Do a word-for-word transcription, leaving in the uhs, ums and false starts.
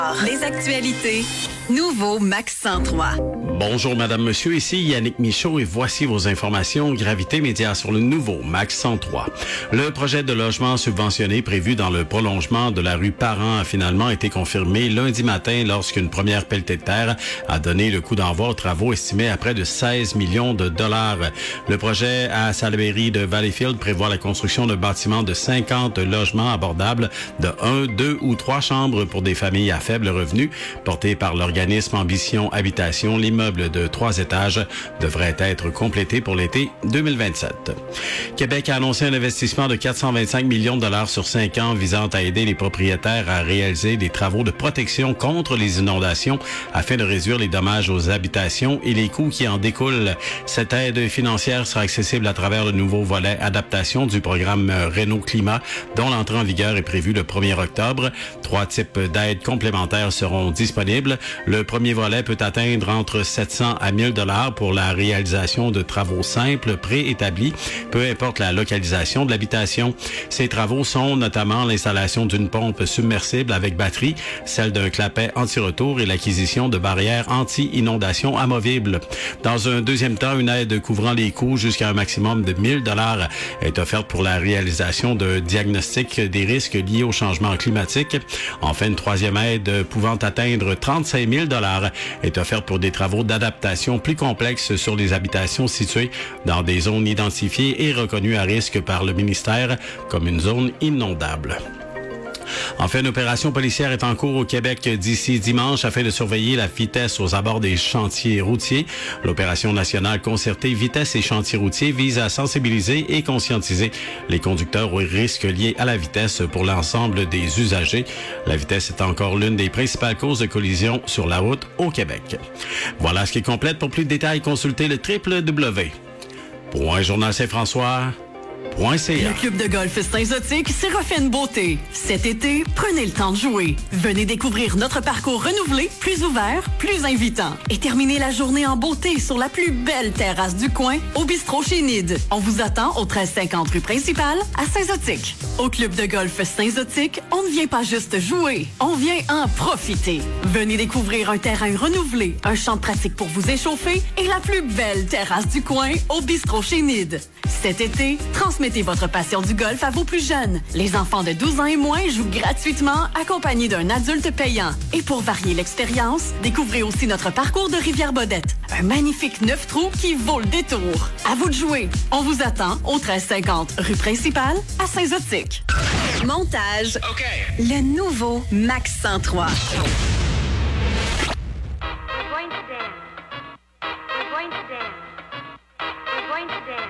Les actualités. Nouveau Max cent trois. Bonjour Madame, Monsieur, ici Yannick Michaud et voici vos informations Gravité Média sur le nouveau Max cent trois. Le projet de logement subventionné prévu dans le prolongement de la rue Parent a finalement été confirmé lundi matin lorsqu'une première pelletée de terre a donné le coup d'envoi aux travaux estimés à près de seize millions de dollars. Le projet à Salaberry de Valleyfield prévoit la construction d'un bâtiment de cinquante logements abordables de un, deux ou trois chambres pour des familles à faible revenu. Porté par l'organisme Ambition Habitation, l'immeuble de trois étages devrait être complété pour l'été deux mille vingt-sept. Québec a annoncé un investissement de quatre cent vingt-cinq millions de dollars sur cinq ans visant à aider les propriétaires à réaliser des travaux de protection contre les inondations afin de réduire les dommages aux habitations et les coûts qui en découlent. Cette aide financière sera accessible à travers le nouveau volet adaptation du programme Réno Climat dont l'entrée en vigueur est prévue le premier octobre. Trois types d'aides complémentaires seront disponibles. Le premier volet peut atteindre entre sept cents à mille dollars pour la réalisation de travaux simples préétablis, peu importe la localisation de l'habitation. Ces travaux sont notamment l'installation d'une pompe submersible avec batterie, celle d'un clapet anti-retour et l'acquisition de barrières anti-inondation amovibles. Dans un deuxième temps, une aide couvrant les coûts jusqu'à un maximum de mille dollars est offerte pour la réalisation d'un diagnostic des risques liés au changement climatique. Enfin, une troisième aide pouvant atteindre trente-cinq mille dollars est offerte pour des travaux d'adaptation plus complexes sur les habitations situées dans des zones identifiées et reconnues à risque par le ministère comme une zone inondable. Enfin, une opération policière est en cours au Québec d'ici dimanche afin de surveiller la vitesse aux abords des chantiers routiers. L'opération nationale concertée Vitesse et chantiers routiers vise à sensibiliser et conscientiser les conducteurs aux risques liés à la vitesse pour l'ensemble des usagers. La vitesse est encore l'une des principales causes de collision sur la route au Québec. Voilà ce qui complète. Pour plus de détails, consultez le w w w point journal saint françois point c a. Le club de golf Saint-Zotique, c'est refait une beauté. Cet été, prenez le temps de jouer. Venez découvrir notre parcours renouvelé, plus ouvert, plus invitant. Et terminez la journée en beauté sur la plus belle terrasse du coin, au bistrot chez Nid. On vous attend au treize cinquante rue principale, à Saint-Zotique. Au club de golf Saint-Zotique, on ne vient pas juste jouer, on vient en profiter. Venez découvrir un terrain renouvelé, un champ de pratique pour vous échauffer et la plus belle terrasse du coin, au bistrot chez Nid. Cet été, transmettez votre passion du golf à vos plus jeunes. Les enfants de douze ans et moins jouent gratuitement, accompagnés d'un adulte payant. Et pour varier l'expérience, découvrez aussi notre parcours de Rivière-Bodette. Un magnifique neuf trous qui vaut le détour. À vous de jouer. On vous attend au treize cinquante rue principale à Saint-Zotique. Montage. OK. Le nouveau Max cent trois. We're going to dance. We're going to dance. We're going to dance.